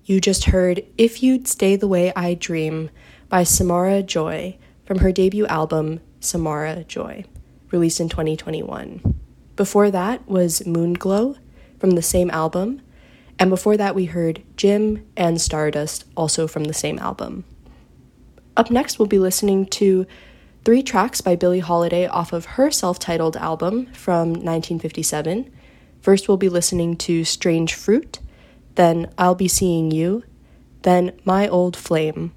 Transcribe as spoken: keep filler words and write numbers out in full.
You just heard If You'd Stay the Way I Dream by Samara Joy from her debut album, Samara Joy, released in twenty twenty-one. Before that was Moonglow from the same album, and before that we heard Jim and Stardust, also from the same album. Up next we'll be listening to three tracks by Billie Holiday off of her self-titled album from nineteen fifty-seven. First we'll be listening to Strange Fruit, then I'll Be Seeing You, then My Old Flame,